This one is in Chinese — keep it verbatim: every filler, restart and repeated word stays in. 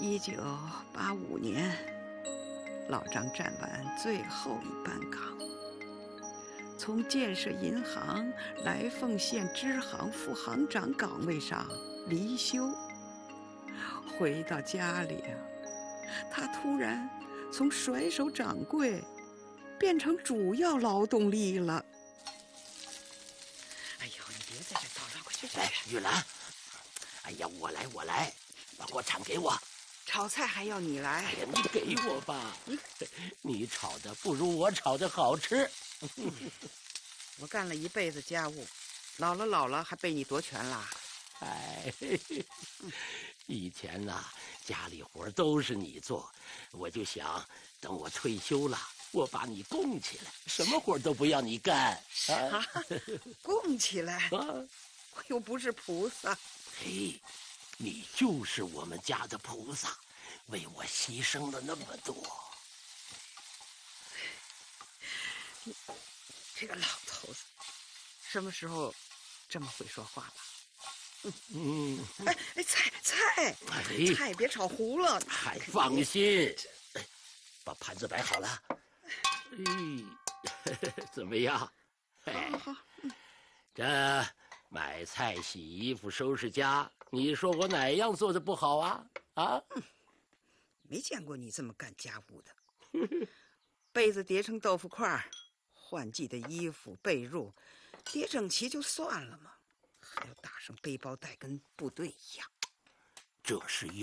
一九八五年，老张站完最后一班岗，从建设银行来凤县支行副行长岗位上离休，回到家里啊，他突然从甩手掌柜变成主要劳动力了。哎呦，你别在这叨叨，快去去！ 哎，玉兰，哎呀，我来，我来，把锅铲给我。 炒菜还要你来？ 哎呀，你给我吧，你你炒的不如我炒的好吃。 嗯、我干了一辈子家务，老了老了还被你夺权啦？ 哎，以前呐、啊，家里活都是你做，我就想等我退休了，我把你供起来，什么活都不要你干。 啊，供起来？ 啊， 我又不是菩萨。 嘿，你就是我们家的菩萨，为我牺牲了那么多。 你这个老头子，什么时候这么会说话了？嗯，哎哎，菜菜， 哎， 菜别炒糊了。 还放心，哎，把盘子摆好了。哎，怎么样？哎， 好好，嗯， 这买菜、洗衣服、收拾家，你说我哪样做的不好啊？啊？ 嗯，没见过你这么干家务的。被子叠成豆腐块，换季的衣服、被褥叠整齐就算了嘛，还要打上背包带，跟部队一样。 这是